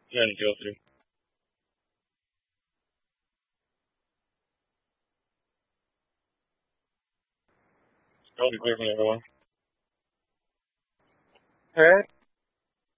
Yeah, and feel free. Totally clear from everyone. All right.